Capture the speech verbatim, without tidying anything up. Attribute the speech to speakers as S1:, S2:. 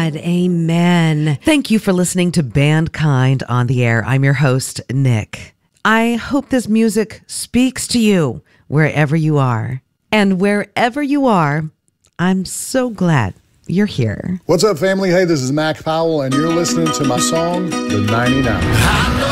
S1: God. Amen. Thank you for listening to Bandkind on the Air. I'm your host, Nick. I hope this music speaks to you wherever you are. And wherever you are, I'm so glad you're here.
S2: What's up, family? Hey, this is Mac Powell, and you're listening to my song, The ninety-nine.